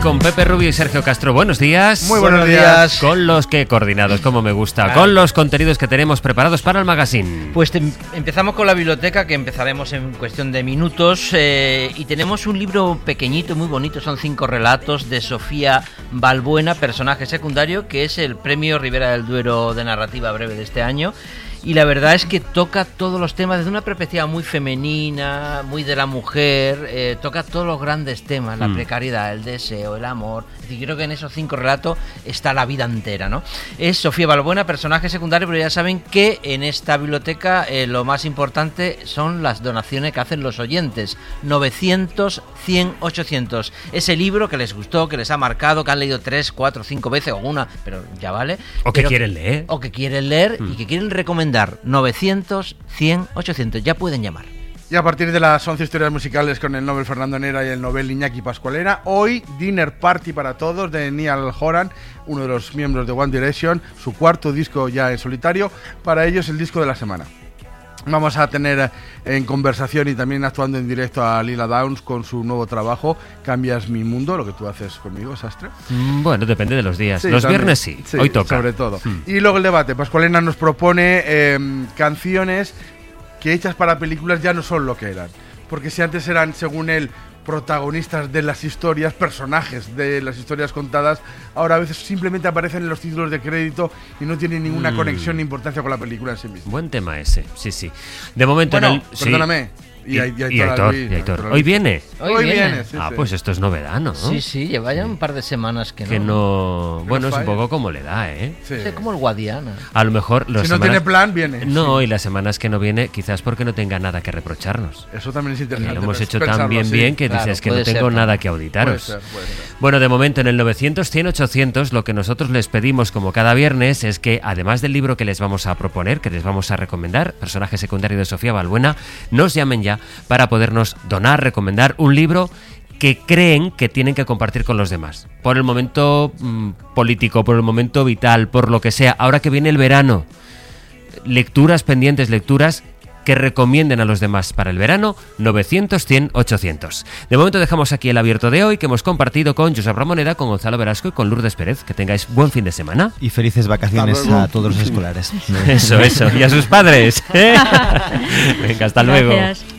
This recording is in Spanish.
con Pepe Rubio y Sergio Castro. Buenos días. Muy buenos días. Con los que coordinados, como me gusta, con los contenidos que tenemos preparados para el magazine. Pues empezamos con la biblioteca, que empezaremos en cuestión de minutos, y tenemos un libro pequeñito, muy bonito, son 5 relatos de Sofía Balbuena, personaje secundario, que es el premio Ribera del Duero de narrativa breve de este año. Y la verdad es que toca todos los temas desde una perspectiva muy femenina, muy de la mujer, toca todos los grandes temas, la precariedad, el deseo, el amor. Es decir, creo que en esos 5 relatos está la vida entera, ¿no? Es Sofía Balbuena, personaje secundario, pero ya saben que en esta biblioteca lo más importante son las donaciones que hacen los oyentes. 900, 100, 800. Ese libro que les gustó, que les ha marcado, que han leído 3, 4, 5 veces o una, pero ya vale. O que quieren leer. O que quieren leer y que quieren recomendar. 900, 100, 800, ya pueden llamar. Y a partir de las 11 historias musicales con el Nobel Fernando Nera y el Nobel Iñaki Pascualera, hoy Dinner Party para Todos de Niall Horan, uno de los miembros de One Direction, su 4º disco ya en solitario, para ellos el disco de la semana. Vamos a tener en conversación y también actuando en directo a Lila Downs con su nuevo trabajo, Cambias mi mundo, lo que tú haces conmigo, Sastre. Bueno, depende de los días. Sí, los también. Viernes sí, hoy toca. Sobre todo. Y luego el debate. Pascualena nos propone canciones que hechas para películas ya no son lo que eran. Porque si antes eran, según él, protagonistas de las historias, personajes de las historias contadas, ahora a veces simplemente aparecen en los títulos de crédito y no tienen ninguna conexión ni importancia con la película en sí misma. Buen tema ese, sí. De momento... Bueno, perdóname. Y Aitor. ¿Hoy viene? Hoy viene. Sí. Pues esto es novedad, ¿no? Sí, lleva ya un par de semanas que no. Bueno, es un falla. poco como le da, ¿eh? Sí. Es como el Guadiana. A lo mejor... Si no tiene plan, viene. No, y las semanas que no viene, quizás porque no tenga nada que reprocharnos. Eso también es interesante. Lo hemos hecho pensarlo tan bien, así. bien que Claro, dices que no puede tengo ser, nada que auditaros. Puede ser. Bueno, de momento en el 900, 100, 800 lo que nosotros les pedimos como cada viernes es que, además del libro que les vamos a proponer, que les vamos a recomendar, personaje secundario de Sofía Balbuena, nos llamen ya para podernos donar, recomendar un libro que creen que tienen que compartir con los demás. Por el momento político, por el momento vital, por lo que sea. Ahora que viene el verano, lecturas pendientes, lecturas que recomienden a los demás para el verano, 900, 100, 800. De momento dejamos aquí el abierto de hoy que hemos compartido con Josep Ramoneda, con Gonzalo Velasco y con Lourdes Pérez. Que tengáis buen fin de semana. Y felices vacaciones a todos los escolares. Eso. Y a sus padres. Venga, hasta luego. Gracias.